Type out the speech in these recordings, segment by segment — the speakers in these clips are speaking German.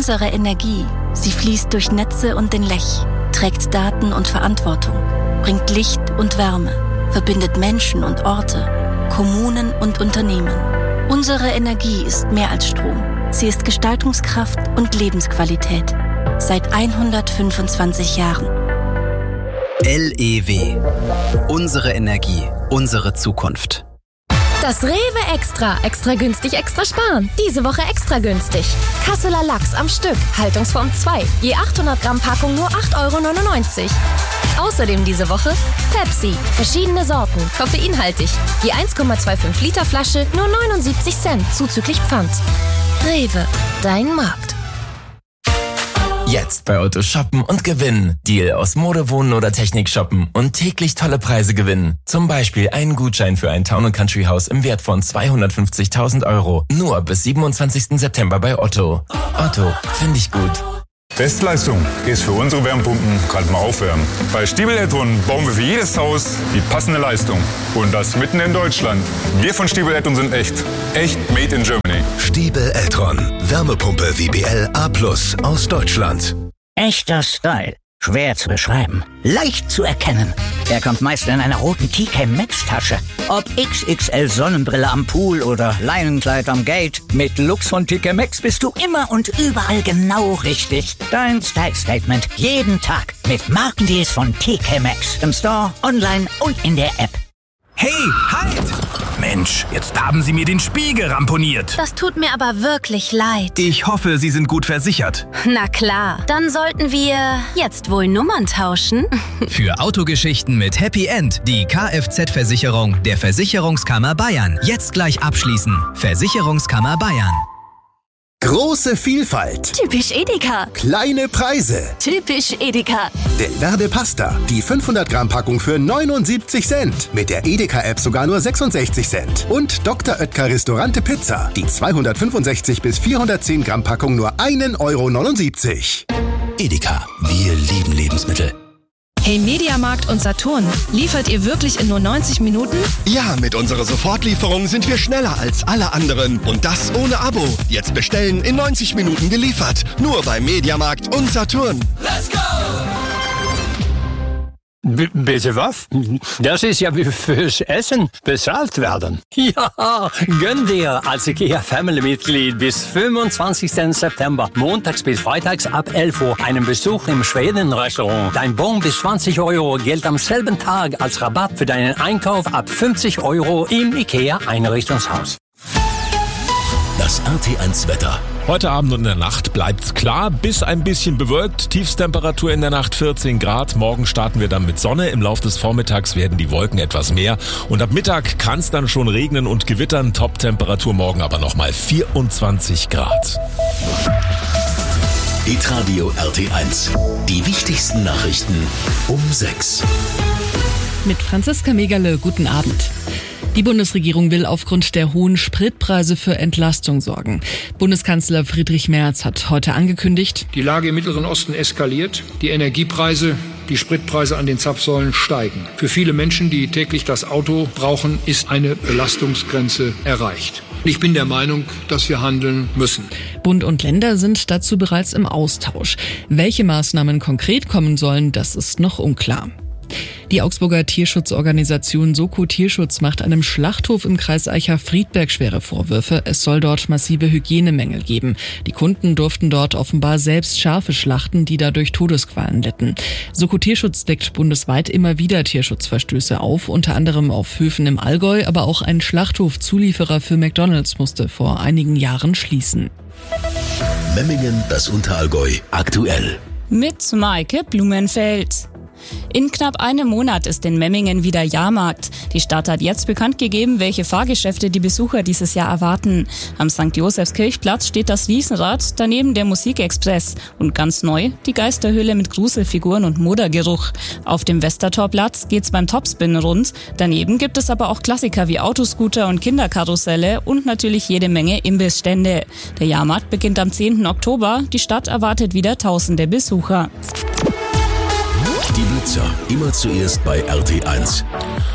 Unsere Energie, sie fließt durch Netze und den Lech, trägt Daten und Verantwortung, bringt Licht und Wärme, verbindet Menschen und Orte, Kommunen und Unternehmen. Unsere Energie ist mehr als Strom. Sie ist Gestaltungskraft und Lebensqualität. Seit 125 Jahren. LEW. Unsere Energie, unsere Zukunft. Das Rewe Extra. Extra günstig, extra sparen. Diese Woche extra günstig. Kasseler Lachs am Stück. Haltungsform 2. Je 800 Gramm Packung nur 8,99 €. Außerdem diese Woche Pepsi. Verschiedene Sorten. Koffeinhaltig. Je 1,25 Liter Flasche nur 79 Cent. Zuzüglich Pfand. Rewe. Dein Markt. Jetzt bei Otto shoppen und gewinnen. Deal aus Mode, Wohnen oder Technik shoppen und täglich tolle Preise gewinnen. Zum Beispiel einen Gutschein für ein Town & Country Haus im Wert von 250.000 €. Nur bis 27. September bei Otto. Otto, finde ich gut. Bestleistung ist für unsere Wärmepumpen gerade mal aufwärmen. Bei Stiebel Eltron bauen wir für jedes Haus die passende Leistung. Und das mitten in Deutschland. Wir von Stiebel Eltron sind echt. Echt made in Germany. Stiebel Eltron. Wärmepumpe WBL A+ aus Deutschland. Echter Style. Schwer zu beschreiben. Leicht zu erkennen. Er kommt meist in einer roten TK Maxx Tasche. Ob XXL Sonnenbrille am Pool oder Leinenkleid am Gate. Mit Lux von TK Maxx bist du immer und überall genau richtig. Dein Style Statement jeden Tag mit Markendeals von TK Maxx. Im Store, online und in der App. Hey, halt! Mensch, jetzt haben Sie mir den Spiegel ramponiert. Das tut mir aber wirklich leid. Ich hoffe, Sie sind gut versichert. Na klar, dann sollten wir jetzt wohl Nummern tauschen. Für Autogeschichten mit Happy End die Kfz-Versicherung der Versicherungskammer Bayern. Jetzt gleich abschließen. Versicherungskammer Bayern. Große Vielfalt. Typisch Edeka. Kleine Preise. Typisch Edeka. Del Verde Pasta. Die 500 Gramm Packung für 79 Cent. Mit der Edeka-App sogar nur 66 Cent. Und Dr. Oetker Restaurante Pizza. Die 265 bis 410 Gramm Packung nur 1,79 €. Edeka. Wir lieben Lebensmittel. Hey Mediamarkt und Saturn, liefert ihr wirklich in nur 90 Minuten? Ja, mit unserer Sofortlieferung sind wir schneller als alle anderen. Und das ohne Abo. Jetzt bestellen, in 90 Minuten geliefert. Nur bei Mediamarkt und Saturn. Let's go! Bitte was? Das ist ja wie fürs Essen bezahlt werden. Ja, gönn dir als IKEA-Family-Mitglied bis 25. September, montags bis freitags ab 11 Uhr, einen Besuch im Schweden-Restaurant. Dein Bon bis 20 € gilt am selben Tag als Rabatt für deinen Einkauf ab 50 € im IKEA-Einrichtungshaus. Das RT1 Wetter. Heute Abend und in der Nacht bleibt's klar, bis ein bisschen bewölkt. Tiefstemperatur in der Nacht 14 Grad. Morgen starten wir dann mit Sonne. Im Laufe des Vormittags werden die Wolken etwas mehr. Und ab Mittag kann's dann schon regnen und gewittern. Top-Temperatur morgen aber nochmal 24 Grad. Hitradio RT1. Die wichtigsten Nachrichten um 6. Mit Franziska Megerle, guten Abend. Die Bundesregierung will aufgrund der hohen Spritpreise für Entlastung sorgen. Bundeskanzler Friedrich Merz hat heute angekündigt: Die Lage im Mittleren Osten eskaliert, die Energiepreise, die Spritpreise an den Zapfsäulen steigen. Für viele Menschen, die täglich das Auto brauchen, ist eine Belastungsgrenze erreicht. Ich bin der Meinung, dass wir handeln müssen. Bund und Länder sind dazu bereits im Austausch. Welche Maßnahmen konkret kommen sollen, das ist noch unklar. Die Augsburger Tierschutzorganisation Soko Tierschutz macht einem Schlachthof im Kreis Eicher-Friedberg schwere Vorwürfe. Es soll dort massive Hygienemängel geben. Die Kunden durften dort offenbar selbst Schafe schlachten, die dadurch Todesqualen litten. Soko Tierschutz deckt bundesweit immer wieder Tierschutzverstöße auf, unter anderem auf Höfen im Allgäu, aber auch ein Schlachthof-Zulieferer für McDonald's musste vor einigen Jahren schließen. Memmingen, das Unterallgäu, aktuell. Mit Maike Blumenfeld. In knapp einem Monat ist in Memmingen wieder Jahrmarkt. Die Stadt hat jetzt bekannt gegeben, welche Fahrgeschäfte die Besucher dieses Jahr erwarten. Am St. Josefskirchplatz steht das Riesenrad, daneben der Musikexpress und ganz neu die Geisterhöhle mit Gruselfiguren und Modergeruch. Auf dem Westertorplatz geht's beim Topspin rund. Daneben gibt es aber auch Klassiker wie Autoscooter und Kinderkarusselle und natürlich jede Menge Imbissstände. Der Jahrmarkt beginnt am 10. Oktober. Die Stadt erwartet wieder tausende Besucher. Die Blitzer, immer zuerst bei RT1.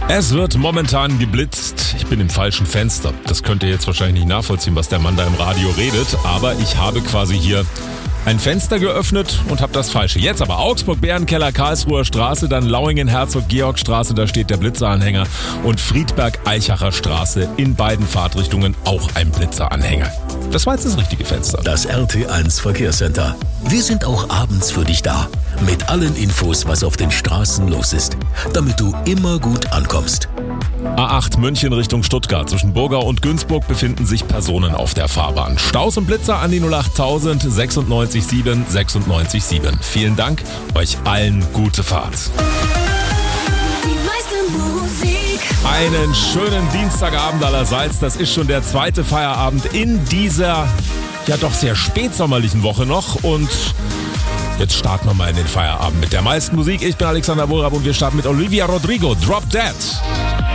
Es wird momentan geblitzt. Ich bin im falschen Fenster. Das könnt ihr jetzt wahrscheinlich nicht nachvollziehen, was der Mann da im Radio redet. Aber ich habe quasi hier ein Fenster geöffnet und habe das Falsche. Jetzt aber Augsburg, Bärenkeller, Karlsruher Straße, dann Lauingen, Herzog-Georg-Straße, da steht der Blitzeranhänger. Und Friedberg-Eichacher Straße, in beiden Fahrtrichtungen auch ein Blitzeranhänger. Das war jetzt das richtige Fenster. Das RT1 Verkehrscenter. Wir sind auch abends für dich da. Mit allen Infos, was auf den Straßen los ist. Damit du immer gut ankommst. A8 München Richtung Stuttgart. Zwischen Burgau und Günzburg befinden sich Personen auf der Fahrbahn. Staus und Blitzer an die 08000 96 7 96 7. Vielen Dank, euch allen gute Fahrt. Einen schönen Dienstagabend allerseits. Das ist schon der zweite Feierabend in dieser ja doch sehr spätsommerlichen Woche noch. Und jetzt starten wir mal in den Feierabend mit der meisten Musik. Ich bin Alexander Wohlrab und wir starten mit Olivia Rodrigo, Drop Dead.